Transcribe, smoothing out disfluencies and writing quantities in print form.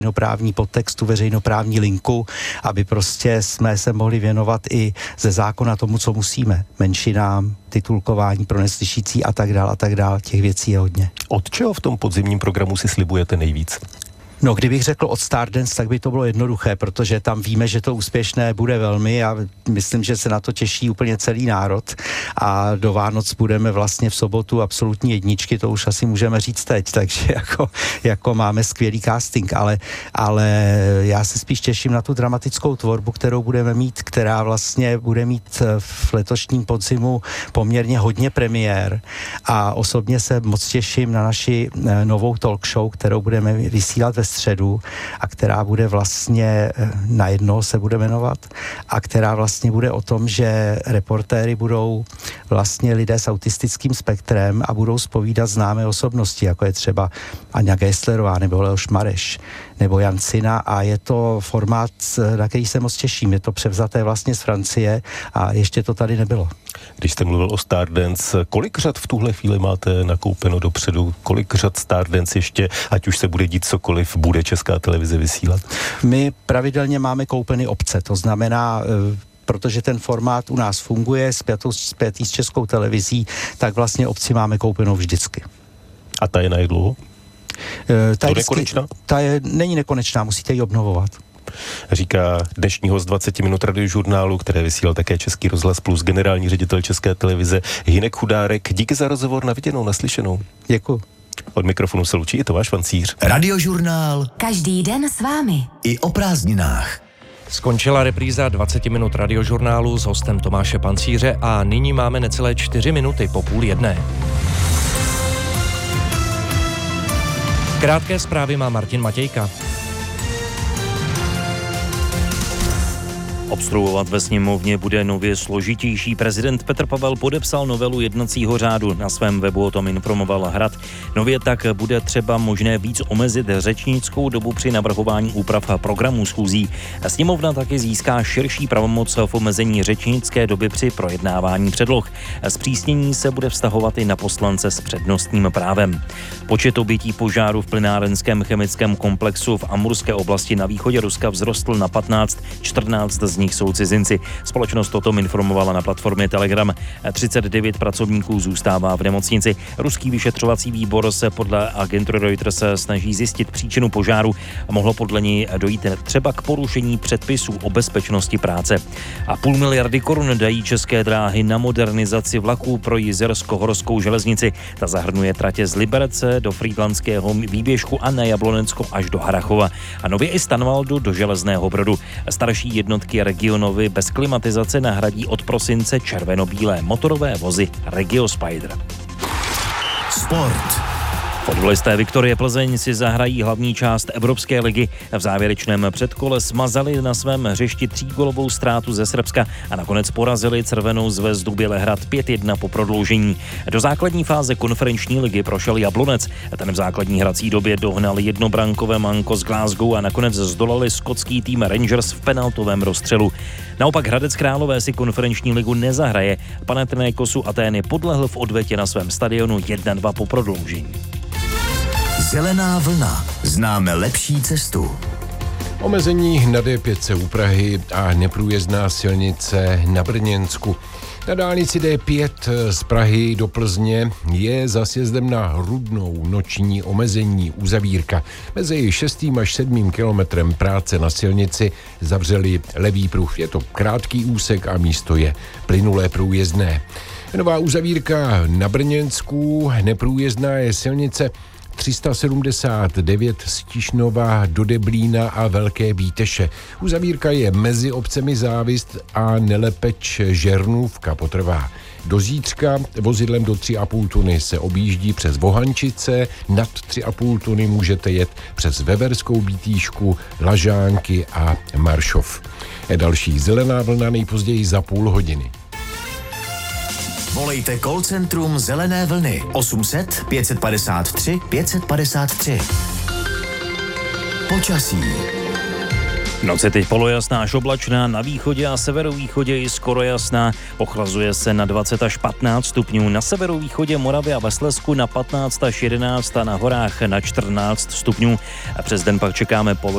veřejnoprávní podtextu, veřejnoprávní linku, aby prostě jsme se mohli věnovat i ze zákona tomu, co musíme. Menšinám, titulkování pro neslyšící a tak dále. Těch věcí je hodně. Od čeho v tom podzimním programu si slibujete nejvíc? No, kdybych řekl od Stardance, tak by to bylo jednoduché, protože tam víme, že to úspěšné bude velmi a myslím, že se na to těší úplně celý národ a do Vánoc budeme vlastně v sobotu absolutní jedničky, to už asi můžeme říct teď, takže jako máme skvělý casting, ale já se spíš těším na tu dramatickou tvorbu, kterou budeme mít, která vlastně bude mít v letošním podzimu poměrně hodně premiér a osobně se moc těším na naši novou talk show, kterou budeme vysílat ve středu a která bude vlastně najednou se bude jmenovat a která vlastně bude o tom, že reportéry budou vlastně lidé s autistickým spektrem a budou zpovídat známé osobnosti, jako je třeba Aňa Geislerová nebo Leoš Mareš nebo Jan Cina a je to formát, na který se moc těším. Je to převzaté vlastně z Francie a ještě to tady nebylo. Když jste mluvil o Stardance, kolik řad v tuhle chvíli máte nakoupeno dopředu? Kolik řad Stardance ještě, ať už se bude dít cokoliv, bude Česká televize vysílat? My pravidelně máme koupeny opce, to znamená, protože ten formát u nás funguje spjatý s Českou televizí, tak vlastně opci máme koupenou vždycky. A ta je na jak dlouho? To nekonečná? Není nekonečná, musíte ji obnovovat. Říká dnešní host 20 minut radiožurnálu, které vysílal také Český rozhlas plus generální ředitel České televize Hynek Chudárek. Díky za rozhovor, na viděnou, naslyšenou. Děkuji. Od mikrofonu se loučí i Tomáš Vancíř. Radiožurnál. Každý den s vámi. I o prázdninách. Skončila repríza 20 minut radiožurnálu s hostem Tomáše Pancíře a nyní máme necelé 4 minuty po 12:30. Krátké zprávy má Martin Matějka. Obstruovat ve sněmovně bude nově složitější. Prezident Petr Pavel podepsal novelu jednacího řádu. Na svém webu o tom informoval Hrad. Nově tak bude třeba možné víc omezit řečnickou dobu při navrhování úprav programů schůzí. Sněmovna taky získá širší pravomoc v omezení řečnické doby při projednávání předloh. Zpřísnění se bude vztahovat i na poslance s přednostním právem. Počet obětí požáru v plynárenském chemickém komplexu v Amurské oblasti na východě Ruska vzrostl na 15, 14 z nich jsou cizinci. Společnost o tom informovala na platformě Telegram. 39 pracovníků zůstává v nemocnici. Ruský vyšetřovací výbor se podle agentury Reuters snaží zjistit příčinu požáru. Mohlo podle ní dojít třeba k porušení předpisů o bezpečnosti práce. A 500 miliardy korun dají České dráhy na modernizaci vlaků pro Jizersko-horskou železnici. Ta zahrnuje tratě z Liberce do Frýdlantského výběžku a na Jablonecko až do Harrachova. A nově i Stanvaldu do Železného Brodu. Starší jednotky Regionovy bez klimatizace nahradí od prosince červeno-bílé motorové vozy Regio Spider. Sport. Fotbalisté Viktorie Plzeň si zahrají hlavní část Evropské ligy. V závěrečném předkole smazali na svém hřišti 3gólovou ztrátu ze Srbska a nakonec porazili Crvenou zvezdu Bělehrad 5-1 po prodloužení. Do základní fáze konferenční ligy prošel Jablonec. Ten v základní hrací době dohnal jednobrankové manko z Glasgow a nakonec zdolali skotský tým Rangers v penaltovém rozstřelu. Naopak Hradec Králové si konferenční ligu nezahraje. Panathinaikosu Atény podlehl v odvetě na svém stadionu 1-2 po prodloužení. Zelená vlna. Známe lepší cestu. Omezení na D5 u Prahy a neprůjezdná silnice na Brněnsku. Na dálnici D5 z Prahy do Plzně je za sjezdem na Rudnou noční omezení uzavírka. Mezi 6. až 7. kilometrem práce na silnici zavřeli levý pruh. Je to krátký úsek a místo je plynulé průjezdné. Nová uzavírka na Brněnsku, neprůjezdná je silnice 379 z Tišnova do Deblína a Velké Bíteše. Uzavírka je mezi obcemi Závist a Nelepeč Žernůvka potrvá. Do zítřka vozidlem do 3,5 tuny se objíždí přes Vohančice, nad 3,5 tuny můžete jet přes Veverskou Bítýšku, Lažánky a Maršov. Další zelená vlna nejpozději za půl hodiny. Volejte call centrum Zelené vlny 800 553 553. Počasí. Noc je teď polojasná až oblačná, na východě a severovýchodě i skoro jasná. Ochlazuje se na 20 až 15 stupňů, na severovýchodě Moravy a ve Slezsku na 15 až 11 a na horách na 14 stupňů. A přes den pak čekáme